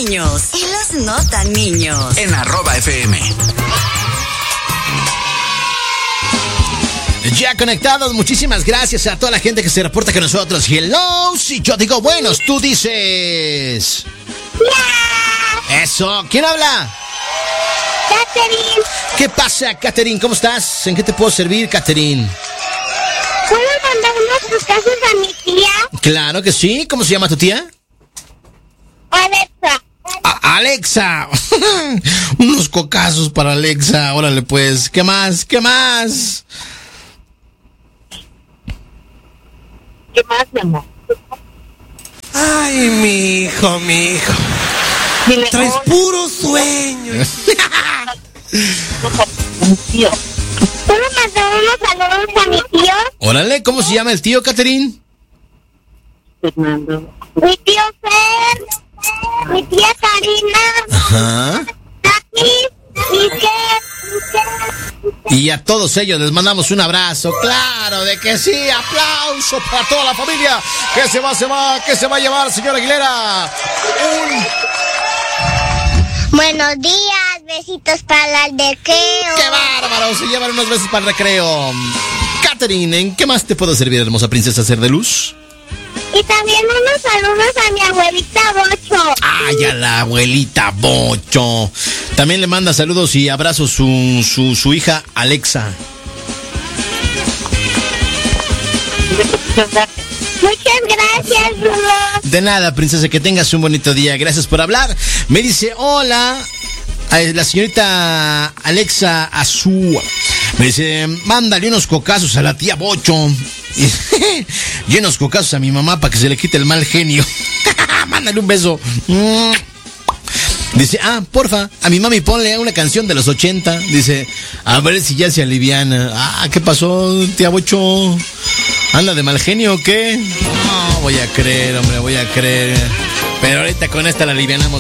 niños y los no tan niños. En @FM. Ya conectados, muchísimas gracias a toda la gente que se reporta con nosotros. Hello, si yo digo buenos, tú dices... ¡Ya! Eso, ¿quién habla? Catherine. ¿Qué pasa, Catherine? ¿Cómo estás? ¿En qué te puedo servir, Catherine? ¿Puedo mandar unos cocazos a mi tía? Claro que sí. ¿Cómo se llama tu tía? Alexa. Alexa. Unos cocazos para Alexa. Órale, pues. ¿Qué más? ¿Qué más? ¿Qué más, mi amor? Ay, mi hijo. Dile, Traes puros sueños. ¿puedo mandar unos saludos a mi tío? Órale, ¿cómo se llama el tío, Catherine? Fernando. Mi tío Fer. Mi tía Karina. Ajá. Aquí. Miquel. Y a todos ellos les mandamos un abrazo. Claro, de que sí. Aplauso para toda la familia. ¿Qué se va a llevar, señora Aguilera? Buenos días, besitos para el recreo. ¡Qué bárbaro! Se llevan unos besos para el recreo. Catherine, ¿en qué más te puedo servir, hermosa princesa Ser de Luz? Y también unos saludos a mi abuelita Bocho. ¡Ay, a la abuelita Bocho! También le manda saludos y abrazos su hija Alexa. Muchas gracias, Bruno. De nada, princesa, que tengas un bonito día. Gracias por hablar. Me dice, hola, la señorita Alexa Azúa. Me dice, mándale unos cocazos a la tía Bocho. Y unos cocazos a mi mamá para que se le quite el mal genio. Mándale un beso. Dice, porfa, a mi mami ponle una canción de los 80. Dice, a ver si ya se aliviana. ¿Qué pasó, tía Bocho? ¿Anda de mal genio o qué? No, voy a creer, hombre, voy a creer. Pero ahorita con esta la alivianamos.